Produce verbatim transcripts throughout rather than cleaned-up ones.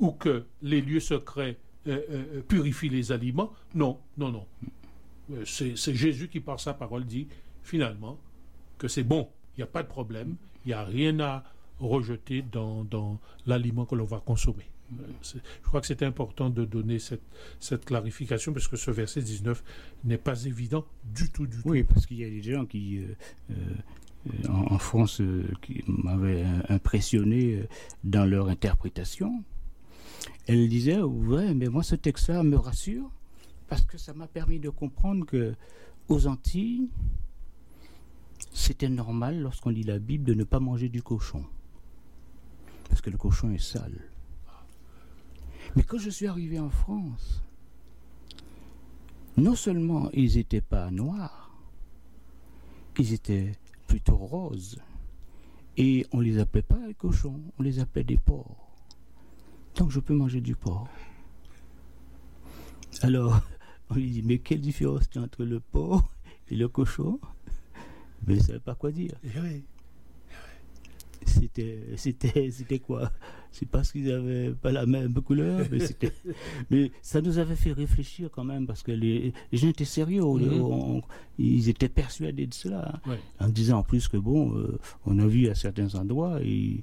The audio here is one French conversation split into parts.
ou que les lieux secrets euh, euh, purifient les aliments. Non, non, non. Euh, c'est, c'est Jésus qui, par sa parole, dit finalement que c'est bon, il n'y a pas de problème, il n'y a rien à rejeter dans, dans l'aliment que l'on va consommer. Euh, c'est, je crois que c'est important de donner cette, cette clarification parce que ce verset dix-neuf n'est pas évident du tout, du tout. Oui, parce qu'il y a des gens qui, euh, euh, en, en France, euh, qui m'avaient impressionné euh, dans leur interprétation. Elle disait, ouais, mais moi ce texte-là me rassure parce que ça m'a permis de comprendre que aux Antilles, c'était normal lorsqu'on lit la Bible de ne pas manger du cochon parce que le cochon est sale. Mais quand je suis arrivé en France, non seulement ils n'étaient pas noirs, ils étaient plutôt roses, et on les appelait pas les cochons, on les appelait des porcs. Donc je peux manger du porc. Alors, on lui dit, mais quelle différence il y a entre le porc et le cochon? Mais il ne savait pas quoi dire. Et oui. C'était, c'était, c'était quoi? C'est parce qu'ils n'avaient pas la même couleur, mais, c'était, mais ça nous avait fait réfléchir quand même, parce que les, les gens étaient sérieux, mm-hmm. on, on, ils étaient persuadés de cela, ouais. En disant en plus que bon, euh, on a vu à certains endroits, ils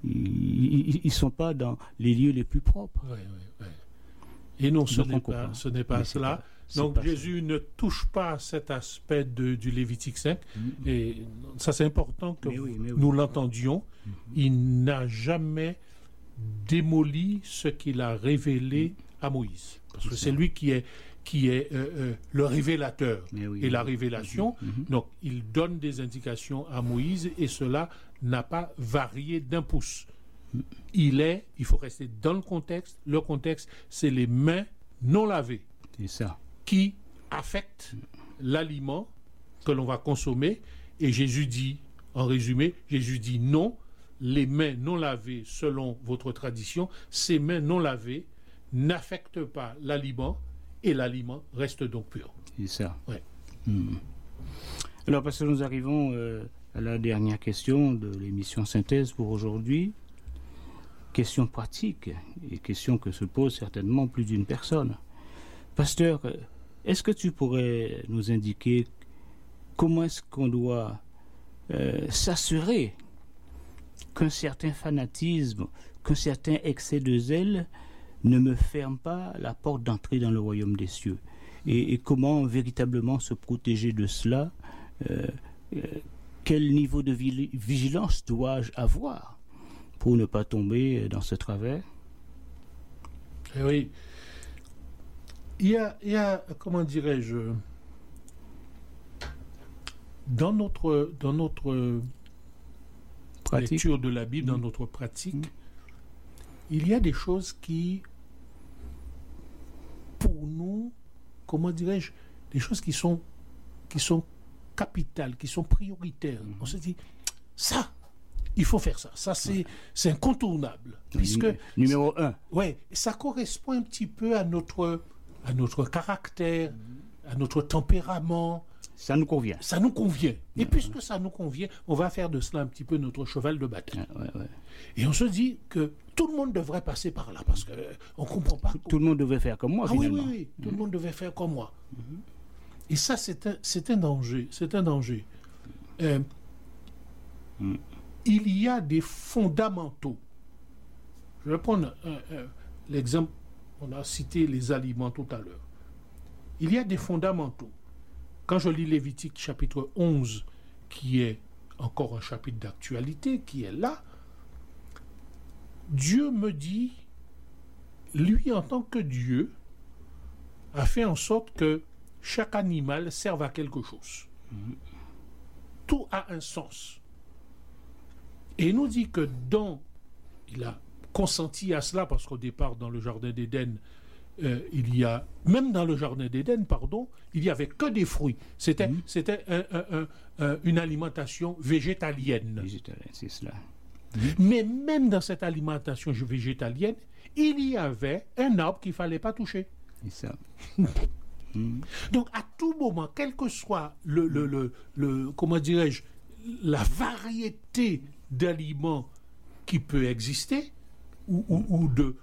ne sont pas dans les lieux les plus propres. Ouais, ouais, ouais. Et non, ce n'est pas, ce n'est pas cela. Pas, Donc Jésus ça. Ne touche pas à cet aspect de, du Lévitique cinq, mm-hmm. et ça c'est important que oui, oui. nous l'entendions. Mm-hmm. Il n'a jamais démoli ce qu'il a révélé mm-hmm. à Moïse, parce que c'est lui qui est, qui est euh, euh, le révélateur oui, et la révélation. Mm-hmm. Donc il donne des indications à Moïse et cela n'a pas varié d'un pouce. Mm-hmm. Il est, il faut rester dans le contexte. Le contexte, c'est les mains non lavées. C'est ça. Qui affectent l'aliment que l'on va consommer. Et Jésus dit, en résumé, Jésus dit non, les mains non lavées selon votre tradition, ces mains non lavées n'affectent pas l'aliment et l'aliment reste donc pur. C'est ça. Ouais. Hmm. Alors, parce que nous arrivons euh, à la dernière question de l'émission Synthèse pour aujourd'hui. Question pratique et question que se pose certainement plus d'une personne. Pasteur, est-ce que tu pourrais nous indiquer comment est-ce qu'on doit euh, s'assurer qu'un certain fanatisme, qu'un certain excès de zèle ne me ferme pas la porte d'entrée dans le royaume des cieux? Et, et comment véritablement se protéger de cela? euh, euh, Quel niveau de vigilance dois-je avoir pour ne pas tomber dans ce travers? Eh oui. Il y a, il y a, comment dirais-je, dans notre, dans notre lecture de la Bible, mmh. dans notre pratique, mmh. il y a des choses qui, pour nous, comment dirais-je, des choses qui sont, qui sont capitales, qui sont prioritaires. Mmh. On se dit, ça, il faut faire ça. Ça, c'est, ouais. c'est incontournable. Puisque, numéro un. Oui, ça correspond un petit peu à notre... à notre caractère, à notre tempérament. Ça nous convient. Ça nous convient. Et ouais, puisque ouais. ça nous convient, on va faire de cela un petit peu notre cheval de bataille. Ouais, ouais, ouais. Et on se dit que tout le monde devrait passer par là, parce qu'on ne comprend pas. Tout, tout le monde devait faire comme moi, ah, finalement. Oui, oui, oui. Tout mmh. le monde devait faire comme moi. Mmh. Et ça, c'est un, c'est un danger. C'est un danger. Euh, mmh. Il y a des fondamentaux. Je vais prendre un, un, l'exemple. On a cité les aliments tout à l'heure. Il y a des fondamentaux. Quand je lis Lévitique chapitre onze, qui est encore un chapitre d'actualité, qui est là, Dieu me dit, lui en tant que Dieu, a fait en sorte que chaque animal serve à quelque chose. Mm-hmm. Tout a un sens. Et il nous dit que dans, il a consenti à cela, parce qu'au départ, dans le jardin d'Éden, euh, il y a, même dans le jardin d'Éden, pardon, il n'y avait que des fruits. C'était, mmh. c'était un, un, un, un, une alimentation végétalienne. Végétalienne, c'est cela. Mmh. Mais même dans cette alimentation végétalienne, il y avait un arbre qu'il ne fallait pas toucher. C'est ça. mmh. Donc, à tout moment, quel que soit le, le, le, le comment dirais-je, la variété d'aliments qui peut exister, ou, ou, ou de,